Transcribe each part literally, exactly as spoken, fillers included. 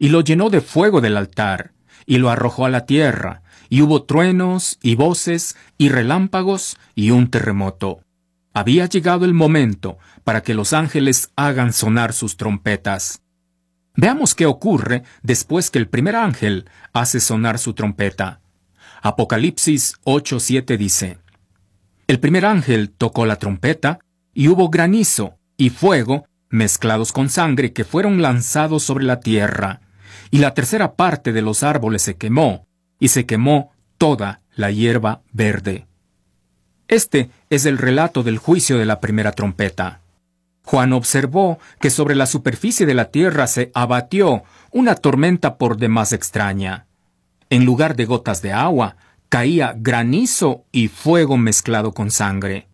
y lo llenó de fuego del altar, y lo arrojó a la tierra, y hubo truenos, y voces, y relámpagos, y un terremoto. Había llegado el momento para que los ángeles hagan sonar sus trompetas. Veamos qué ocurre después que el primer ángel hace sonar su trompeta. Apocalipsis ocho siete dice: El primer ángel tocó la trompeta, y hubo granizo y fuego mezclados con sangre que fueron lanzados sobre la tierra, y la tercera parte de los árboles se quemó, y se quemó toda la hierba verde. Este es el relato del juicio de la primera trompeta. Juan observó que sobre la superficie de la tierra se abatió una tormenta por demás extraña. En lugar de gotas de agua, caía granizo y fuego mezclado con sangre.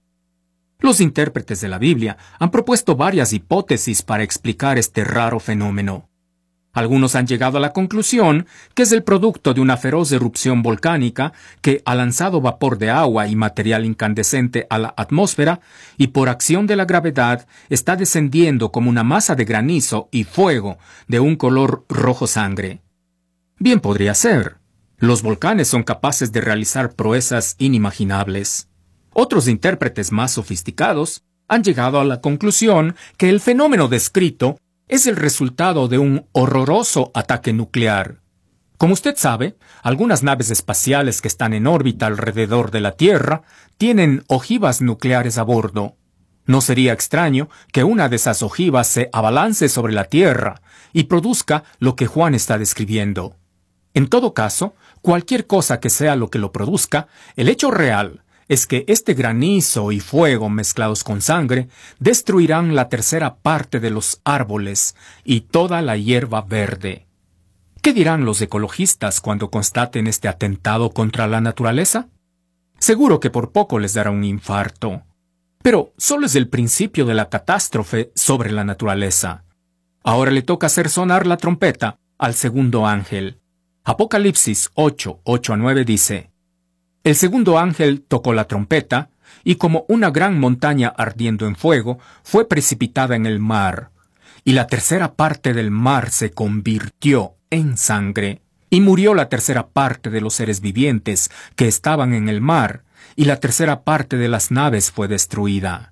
Los intérpretes de la Biblia han propuesto varias hipótesis para explicar este raro fenómeno. Algunos han llegado a la conclusión que es el producto de una feroz erupción volcánica que ha lanzado vapor de agua y material incandescente a la atmósfera y por acción de la gravedad está descendiendo como una masa de granizo y fuego de un color rojo sangre. Bien podría ser. Los volcanes son capaces de realizar proezas inimaginables. Otros intérpretes más sofisticados han llegado a la conclusión que el fenómeno descrito es el resultado de un horroroso ataque nuclear. Como usted sabe, algunas naves espaciales que están en órbita alrededor de la Tierra tienen ojivas nucleares a bordo. No sería extraño que una de esas ojivas se abalance sobre la Tierra y produzca lo que Juan está describiendo. En todo caso, cualquier cosa que sea lo que lo produzca, el hecho real es que este granizo y fuego mezclados con sangre destruirán la tercera parte de los árboles y toda la hierba verde. ¿Qué dirán los ecologistas cuando constaten este atentado contra la naturaleza? Seguro que por poco les dará un infarto. Pero solo es el principio de la catástrofe sobre la naturaleza. Ahora le toca hacer sonar la trompeta al segundo ángel. Apocalipsis ocho, ocho a nueve dice: El segundo ángel tocó la trompeta, y como una gran montaña ardiendo en fuego, fue precipitada en el mar, y la tercera parte del mar se convirtió en sangre, y murió la tercera parte de los seres vivientes que estaban en el mar, y la tercera parte de las naves fue destruida.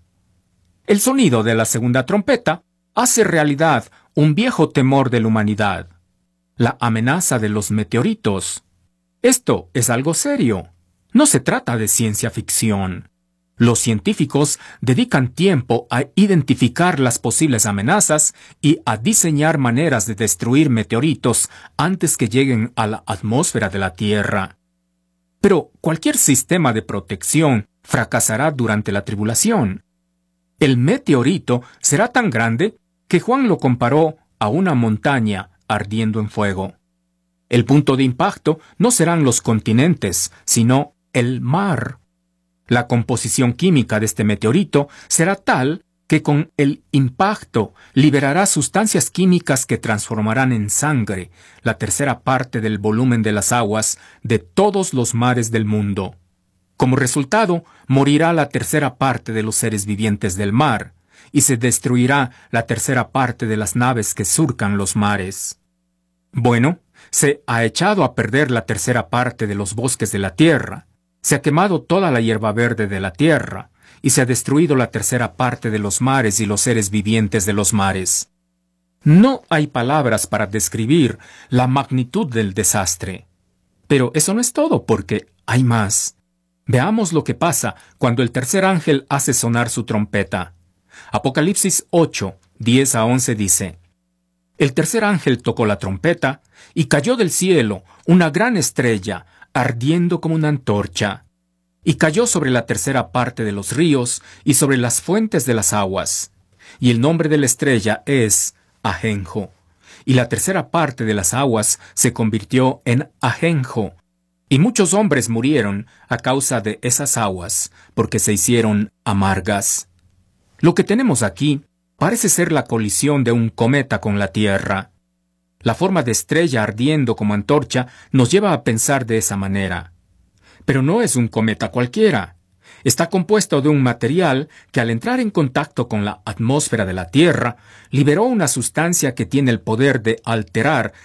El sonido de la segunda trompeta hace realidad un viejo temor de la humanidad: la amenaza de los meteoritos. Esto es algo serio. No se trata de ciencia ficción. Los científicos dedican tiempo a identificar las posibles amenazas y a diseñar maneras de destruir meteoritos antes que lleguen a la atmósfera de la Tierra. Pero cualquier sistema de protección fracasará durante la tribulación. El meteorito será tan grande que Juan lo comparó a una montaña ardiendo en fuego. El punto de impacto no serán los continentes, sino el mar. La composición química de este meteorito será tal que con el impacto liberará sustancias químicas que transformarán en sangre la tercera parte del volumen de las aguas de todos los mares del mundo. Como resultado, morirá la tercera parte de los seres vivientes del mar, y se destruirá la tercera parte de las naves que surcan los mares. Bueno, se ha echado a perder la tercera parte de los bosques de la tierra, se ha quemado toda la hierba verde de la tierra, y se ha destruido la tercera parte de los mares y los seres vivientes de los mares. No hay palabras para describir la magnitud del desastre. Pero eso no es todo, porque hay más. Veamos lo que pasa cuando el tercer ángel hace sonar su trompeta. Apocalipsis ocho, diez a once dice: El tercer ángel tocó la trompeta, y cayó del cielo una gran estrella, ardiendo como una antorcha, y cayó sobre la tercera parte de los ríos y sobre las fuentes de las aguas. Y el nombre de la estrella es Ajenjo. Y la tercera parte de las aguas se convirtió en ajenjo, y muchos hombres murieron a causa de esas aguas, porque se hicieron amargas. Lo que tenemos aquí parece ser la colisión de un cometa con la Tierra. La forma de estrella ardiendo como antorcha nos lleva a pensar de esa manera. Pero no es un cometa cualquiera. Está compuesto de un material que al entrar en contacto con la atmósfera de la Tierra, liberó una sustancia que tiene el poder de alterar